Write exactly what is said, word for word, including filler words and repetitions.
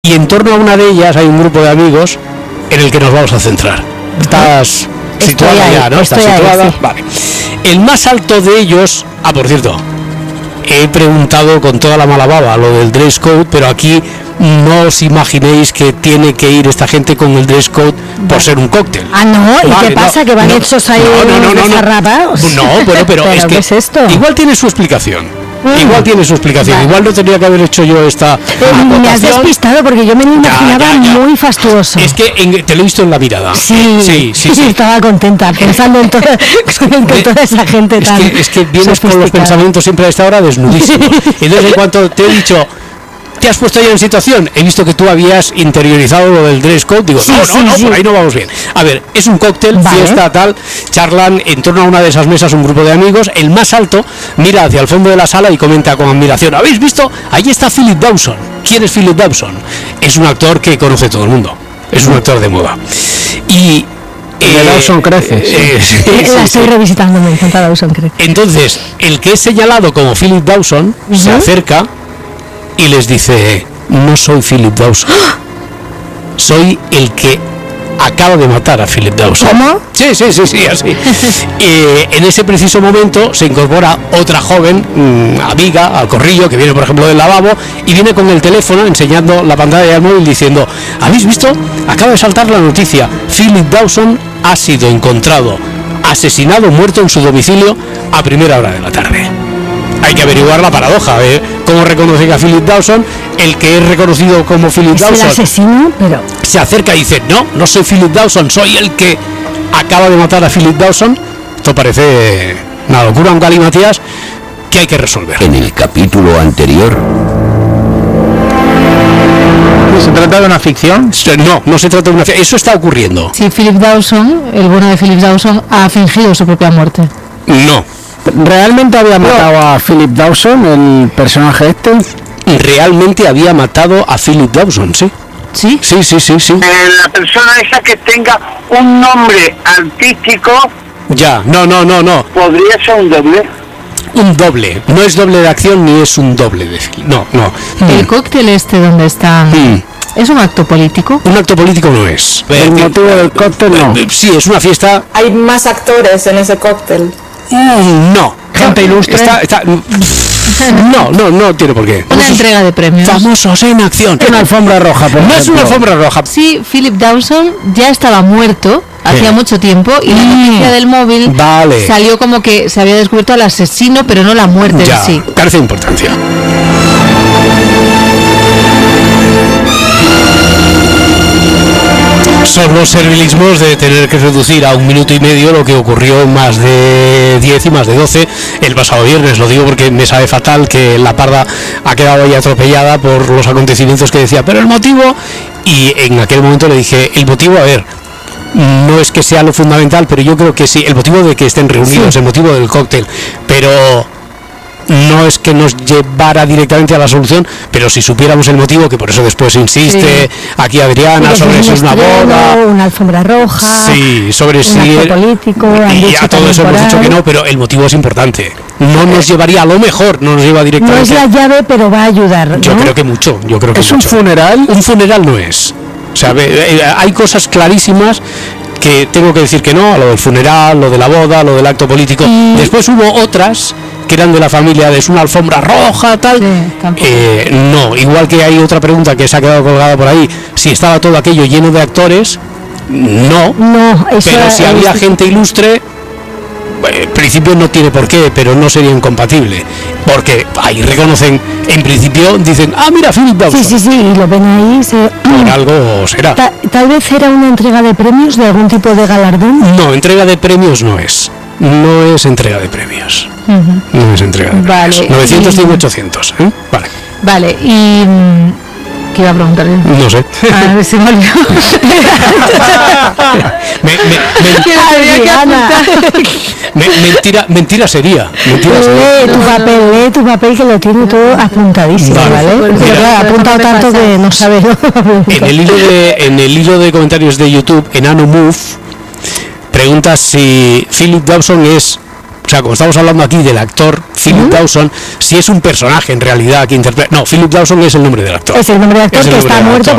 y en torno a una de ellas hay un grupo de amigos en el que nos vamos a centrar. ¿Estás estoy situada ahí, ya, no? ¿Estás ahí, situada? sí. Vale. El más alto de ellos, ah, por cierto, he preguntado con toda la mala baba lo del dress code, pero aquí no os imaginéis que tiene que ir esta gente con el dress code por ser un cóctel. Ah, no, ¿y Vale, qué pasa? no, ¿Que van no, hechos ahí no, no, no, no, desarrapados? No, bueno, pero, ¿Pero es que qué es esto? igual tiene su explicación. Mm. Igual tiene su explicación. Vale. Igual no tendría que haber hecho yo esta Eh, me has acotación. despistado porque yo me lo imaginaba Ya, ya, ya. muy fastuoso. Es que en- te lo he visto en la mirada. Sí, sí, sí, sí. estaba contenta pensando en, toda, en que toda esa gente Es tan que, es que vienes con los sofisticada. pensamientos siempre a esta hora desnudísimos. Entonces, en cuanto te he dicho, ¿te has puesto ya en situación? He visto que tú habías interiorizado lo del dress code. Digo, Sí, no, no, sí, no, sí. por ahí no vamos bien. A ver, es un cóctel, Vale. fiesta, tal. Charlan en torno a una de esas mesas un grupo de amigos. El más alto mira hacia el fondo de la sala y comenta con admiración: ¿habéis visto? Ahí está Philip Dawson. ¿Quién es Philip Dawson? Es un actor que conoce todo el mundo. Es un actor de moda. Y... De Dawson crece, sí. eh, sí, Eh, sí, la estoy sí. revisitando, me encanta Dawson, creo. Entonces, el que es señalado como Philip Dawson se Ujú. acerca y les dice: no soy Philip Dawson, soy el que acaba de matar a Philip Dawson. ¿Cómo? Sí, sí, sí, sí, así. Eh, en ese preciso momento se incorpora otra joven, mm, amiga, al corrillo, que viene por ejemplo del lavabo, y viene con el teléfono enseñando la pantalla del móvil diciendo: ¿habéis visto? Acaba de saltar la noticia, Philip Dawson ha sido encontrado asesinado, muerto en su domicilio a primera hora de la tarde. Hay que averiguar la paradoja, ¿eh? ¿Cómo reconocen a Philip Dawson? El que es reconocido como Philip Es el Dawson asesino, pero se acerca y dice: no, no soy Philip Dawson, soy el que acaba de matar a Philip Dawson. Esto parece una locura, un galimatías que hay que resolver. En el capítulo anterior, ¿Se trata de una ficción? No, no se trata de una... Eso está ocurriendo. Sí, Philip Dawson, el bueno de Philip Dawson, ha fingido su propia muerte. No, ¿Realmente había matado a Philip Dawson, el personaje este? realmente había matado a Philip Dawson, sí. ¿Sí? Sí, sí, sí, sí. Eh, la persona esa que tenga un nombre artístico Ya, no, no, no, no. podría ser un doble. Un doble. No es doble de acción ni es un doble de... No, no. El cóctel este donde están... Mm. ¿Es un acto político? Un acto político no es. El motivo del cóctel no. Eh, Sí, es una fiesta... Hay más actores en ese cóctel. Mm, No. Gente ilustre. Está, está- No, no, no tiene por qué. Una entrega de premios. Famosos en acción. Una alfombra roja, por No es ejemplo. una alfombra roja. Sí, Philip Dawson ya estaba muerto hacía mucho tiempo y la noticia del móvil Vale. salió como que se había descubierto al asesino, pero no la muerte Ya, en sí. carece de importancia. Son los servilismos de tener que reducir a un minuto y medio lo que ocurrió en más de diez y más de doce el pasado viernes. Lo digo porque me sabe fatal que la parda ha quedado ahí atropellada por los acontecimientos que decía, pero el motivo, y en aquel momento le dije, el motivo, a ver, no es que sea lo fundamental, pero yo creo que sí, el motivo de que estén reunidos, Sí. el motivo del cóctel, pero no es que nos llevara directamente a la solución, pero si supiéramos el motivo, que por eso después insiste aquí Adriana Porque sobre es si un es una estreno, boda, una alfombra roja, sí, sobre un si acto político, han y dicho a todo eso hemos también dicho por que ahí. no, pero el motivo es importante. No nos llevaría a lo mejor, no nos lleva No es directamente. la llave, pero va a ayudar, Yo ¿no? creo que mucho, yo creo que ¿Es un mucho. funeral? Un funeral no es. O sea, ve- eh, hay cosas clarísimas que tengo que decir que no, a lo del funeral, lo de la boda, lo del acto político. Después hubo otras que eran de la familia de es una alfombra roja, tal. Sí, tampoco. Eh, no, igual que hay otra pregunta que se ha quedado colgada por ahí, si estaba todo aquello lleno de actores, no. No, eso Pero si es- había gente ilustre, eh, en principio no tiene por qué, pero no sería incompatible. Porque ahí reconocen, en principio dicen, ah, mira, Philip Dawson. Sí, sí, sí, y lo ven ahí. Se... Por algo será. Ta- tal vez era una entrega de premios de algún tipo de galardón. No, entrega de premios no es. No es entrega de premios. No es entrega de Vale, premios. novecientos, y- cien, ochocientos. ¿eh? Vale, Vale, y... mm, ¿qué iba a preguntar yo? no sé. A ver si me olvidó. Me- me- me- Que lo tenía que Adriana. apuntar. me- mentira, mentira sería. Mentira sería. Lee tu papel, lee tu papel que lo tiene todo apuntadísimo, Vale. ¿vale? Mira. Pero claro, ha apuntado tanto que no sabe. En el hilo de, en el hilo de comentarios de YouTube, Enano Move pregunta si Philip Dawson es sea, como estamos hablando aquí del actor Philip uh-huh. Dawson, si es un personaje en realidad que interpreta... No, Philip Dawson es el nombre del actor. Es el nombre del actor el que nombre está del muerto, actor.